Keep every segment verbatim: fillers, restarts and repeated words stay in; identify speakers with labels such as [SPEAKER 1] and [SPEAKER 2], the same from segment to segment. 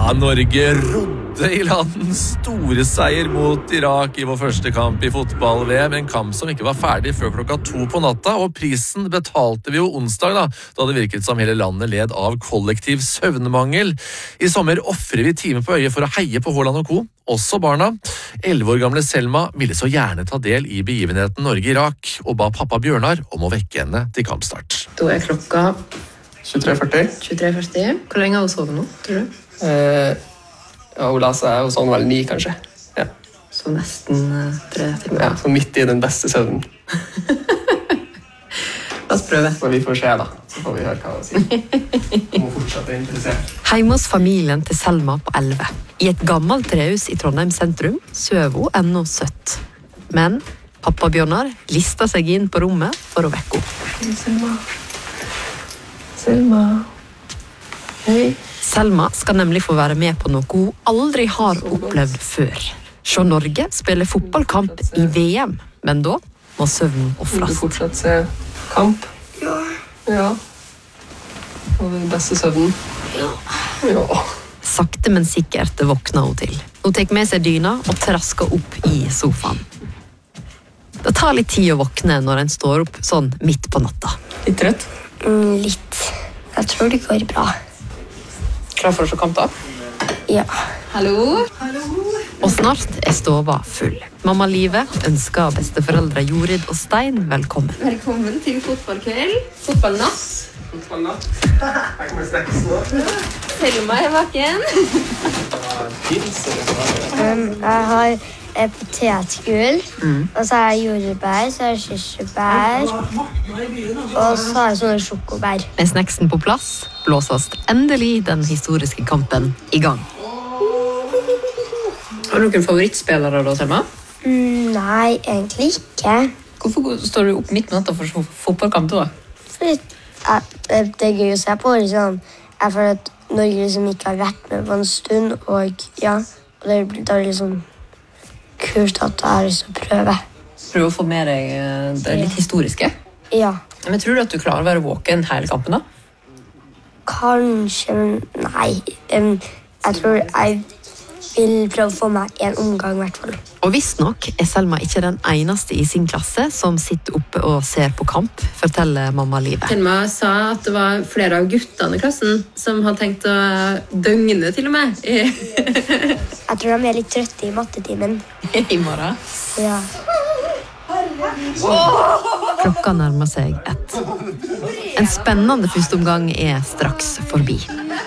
[SPEAKER 1] Ja, Norge rodde i land store seier mot Irak i vår første kamp i fotball-V M. En kamp som ikke var ferdig før klokka to på natta, og prisen betalte vi jo onsdag da, da det virket som hele landet led av kollektiv søvnmangel. I sommer offrer vi time på øyet for å heie på Haaland og co. Også barna. elleve år gamle Selma ville så gjerne ta del i begivenheten Norge-Irak, og ba pappa Bjørnar om å vekke henne til kampstart.
[SPEAKER 2] Da er klokka
[SPEAKER 3] tjuetre førti.
[SPEAKER 2] tjuetre førti. Hvor lenge har hun sovet nå, tror du?
[SPEAKER 3] Eh, ja, hun la seg hos sånn vel ni, kanskje. Ja.
[SPEAKER 2] Så nesten uh, tre timer.
[SPEAKER 3] Ja, så midt i den beste søvnen.
[SPEAKER 2] La oss prøve.
[SPEAKER 3] Men vi får se da, så får vi høre hva hun sier. Hun må fortsette interessert.
[SPEAKER 4] Hjemme hos familien til Selma på elleve. I et gammelt trehus i Trondheim sentrum søv hun ennå søtt. Men pappa Bjørnar listet seg inn på rommet for å vekke henne.
[SPEAKER 2] Selma. Selma. Hei.
[SPEAKER 4] Selma skal nemlig få være med på noe hun aldri har opplevd før. Se Norge spille fotballkamp i V M, men da må søvnen
[SPEAKER 3] Vil
[SPEAKER 4] offres.
[SPEAKER 3] du fortsatt se kamp?
[SPEAKER 5] Ja.
[SPEAKER 3] Ja. Og den beste søvnen?
[SPEAKER 5] Ja.
[SPEAKER 3] Ja.
[SPEAKER 4] Sakte, men sikkert våkner hun til. Hun tek med seg dyna og trasker opp i sofaen. Det tar litt tid å våkne når en står opp sånn midt på natta.
[SPEAKER 3] Litt trøtt?
[SPEAKER 5] Mm, litt. Jeg tror det går bra.
[SPEAKER 3] Klar for å se kamp da?
[SPEAKER 5] Ja.
[SPEAKER 2] Hallo?
[SPEAKER 4] Og snart er stova full. Mamma Live ønsker besteforeldre Jorid og Stein velkommen.
[SPEAKER 2] Velkommen til fotballkveld. Fotballnass.
[SPEAKER 3] Fotballnatt. Jeg kommer snacks nå.
[SPEAKER 2] Selma er vaken.
[SPEAKER 3] Pils, eller?
[SPEAKER 5] Um, jeg har eh, potetgull, og så har jeg jordbær, så har jeg kirsebær, og så har jeg sånne sjokobær.
[SPEAKER 4] Med snacksen på plass blåses endelig den historiske kampen i gang.
[SPEAKER 2] Har du noen favorittspillere da, Selma?
[SPEAKER 5] Mm, nei, egentlig ikke.
[SPEAKER 2] Hvorfor står du opp midt på natta for å se fotballkamp da?
[SPEAKER 5] Fordi eh, det det er gøy å se på, liksom. Jeg føler at Norge liksom ikke har vært med på en stund, og ja, og det, det er liksom kult at jeg har lyst til å prøve.
[SPEAKER 2] Prøv å få med deg eh, det litt historiske.
[SPEAKER 5] Ja,
[SPEAKER 2] Men tror du at du klarer å være våken hele kampen da?
[SPEAKER 5] kanskje, men nei. Um, jeg tror jeg vil prøve å få meg en omgang i hvert fall.
[SPEAKER 4] Og visst nok er Selma ikke den eneste i sin klasse som sitter oppe og ser på kamp, forteller mamma Live.
[SPEAKER 2] Selma sa at det var flere av guttene i klassen som hadde tenkt å døgne til og med i,
[SPEAKER 5] Jeg tror de er litt trøtte i mattetimen.
[SPEAKER 2] i morgen.
[SPEAKER 5] Ja.
[SPEAKER 4] Klokka nærmer seg ett. En spennende førsteomgang er straks forbi.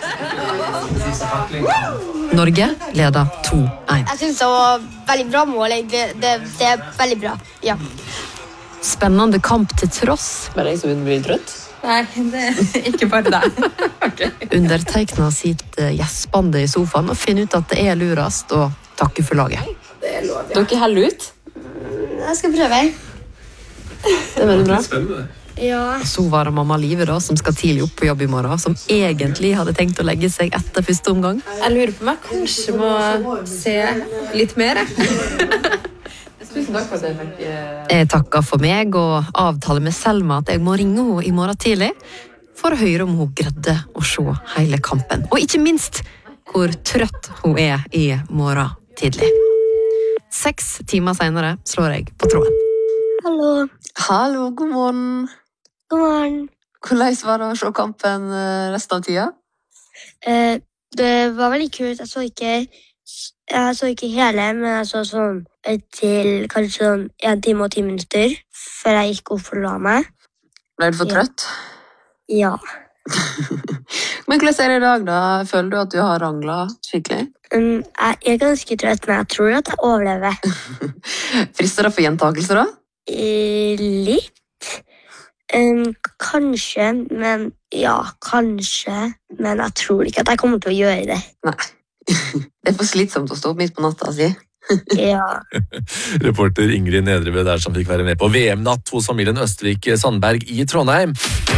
[SPEAKER 4] Norge leder to én.
[SPEAKER 5] Jeg synes det var veldig bra mål. Det, det, det er veldig bra. Ja.
[SPEAKER 4] Spennende kamp til tross.
[SPEAKER 2] Bare jeg som begynner å bli trøtt? Nei, det er ikke bare deg. Okay.
[SPEAKER 4] Undertegna sitt gjespande i sofaen og finner ut at det er lurast å takke for laget.
[SPEAKER 2] Dere heller ut?
[SPEAKER 5] Jeg skal prøve.
[SPEAKER 2] Det er veldig bra.
[SPEAKER 3] Spennende.
[SPEAKER 5] Ja.
[SPEAKER 4] Så var det mamma Live da, som skal tidlig opp på jobb i morgen, som egentlig hadde tenkt å legge seg etter første omgang.
[SPEAKER 2] Jeg lurer på meg, kanskje må se litt mer. Tusen takk for at jeg fikk...
[SPEAKER 4] Jeg takker for meg og avtaler med Selma at jeg må ringe henne i morgen tidlig for å høre om hun greide å se hele kampen. Og ikke minst hvor trøtt hun er i morgen tidlig. Seks timer senere slår jeg på tråden.
[SPEAKER 5] Hallo.
[SPEAKER 4] Hallo, god morgen.
[SPEAKER 5] God morgen.
[SPEAKER 4] Hvordan var det å se kampen resten av tida?
[SPEAKER 5] Eh, det var veldig kult. Jeg så ikke, jeg så ikke hele, men jeg så sånn til kanskje sånn en time og ti minutter før jeg gikk opp for å la meg.
[SPEAKER 4] Ble du for
[SPEAKER 5] Ja.
[SPEAKER 4] trøtt?
[SPEAKER 5] Ja.
[SPEAKER 4] Men hvordan er det i dag da? Føler du at du har ranglet skikkelig?
[SPEAKER 5] Um, jeg er ganske trøtt, men jeg tror at jeg overlever.
[SPEAKER 4] Frister det for gjentakelser da?
[SPEAKER 5] Eh, litt. Um, kanskje, men ja, kanskje. Men jeg tror ikke at jeg kommer til å gjøre det.
[SPEAKER 4] Nei. Det er for slitsomt å stå opp midt på natta, si.
[SPEAKER 5] Ja.
[SPEAKER 1] Reporter Ingrid Nedrebø der som fikk være med på V M-natt hos familien Østvik Sandberg i Trondheim.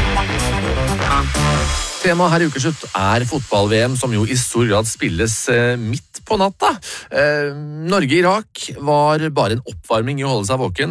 [SPEAKER 1] Tema her i Ukeslutt er fotball-V M, som jo i stor grad spilles eh, midt på natta. Eh, Norge-Irak var bare en oppvarming i å holde seg våken.